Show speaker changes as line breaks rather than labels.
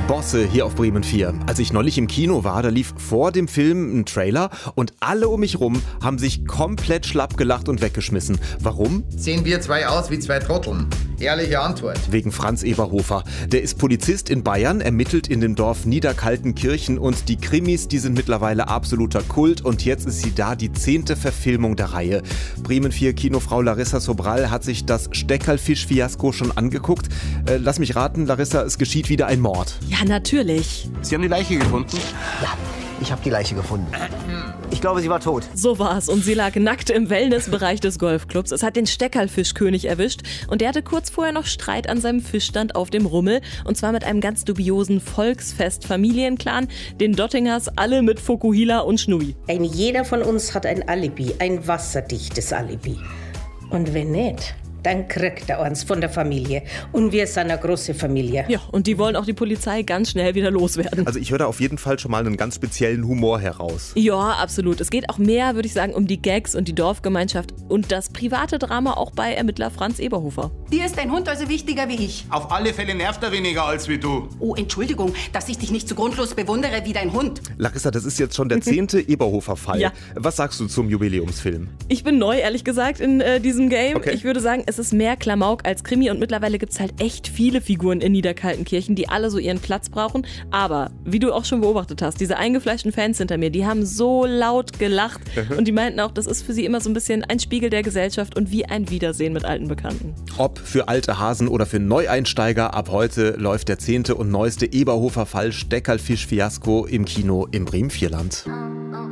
Bosse hier auf Bremen 4. Als ich neulich im Kino war, da lief vor dem Film ein Trailer und alle um mich rum haben sich komplett schlapp gelacht und weggeschmissen. Warum?
Sehen wir zwei aus wie zwei Trotteln? Ehrliche Antwort.
Wegen Franz Eberhofer. Der ist Polizist in Bayern, ermittelt in dem Dorf Niederkaltenkirchen und die Krimis, die sind mittlerweile absoluter Kult und jetzt ist sie da, die 10. Verfilmung der Reihe. Bremen 4 Kinofrau Larissa Sobral hat sich das Steckerlfisch-Fiasko schon angeguckt. Lass mich raten, Larissa, es geschieht wieder ein Mord.
Ja, natürlich.
Sie haben die Leiche gefunden?
Ja, ich habe die Leiche gefunden. Ich glaube, sie war tot.
So war's. Und sie lag nackt im Wellnessbereich des Golfclubs. Es hat den Steckerlfischkönig erwischt und der hatte kurz vorher noch Streit an seinem Fischstand auf dem Rummel. Und zwar mit einem ganz dubiosen Volksfest-Familienclan, den Dottingers, alle mit Fokuhila und Schnui.
Jeder von uns hat ein Alibi, ein wasserdichtes Alibi. Und wenn nicht, dann kriegt er uns von der Familie. Und wir sind eine große Familie.
Ja, und die wollen auch die Polizei ganz schnell wieder loswerden.
Also ich höre da auf jeden Fall schon mal einen ganz speziellen Humor heraus.
Ja, absolut. Es geht auch mehr, würde ich sagen, um die Gags und die Dorfgemeinschaft und das private Drama auch bei Ermittler Franz Eberhofer.
Dir ist dein Hund also wichtiger wie ich?
Auf alle Fälle nervt er weniger als wie du.
Oh, Entschuldigung, dass ich dich nicht so grundlos bewundere wie dein Hund.
Larissa, das ist jetzt schon der 10. Eberhofer-Fall.
Ja.
Was sagst du zum Jubiläumsfilm?
Ich bin neu, ehrlich gesagt, in diesem Game.
Okay.
Ich würde sagen, es ist mehr Klamauk als Krimi und mittlerweile gibt es halt echt viele Figuren in Niederkaltenkirchen, die alle so ihren Platz brauchen. Aber, wie du auch schon beobachtet hast, diese eingefleischten Fans hinter mir, die haben so laut gelacht und die meinten auch, das ist für sie immer so ein bisschen ein Spiegel der Gesellschaft und wie ein Wiedersehen mit alten Bekannten.
Ob für alte Hasen oder für Neueinsteiger, ab heute läuft der 10. und neueste Eberhofer-Fall Steckerlfisch-Fiasko im Kino im Bremen-Vierland.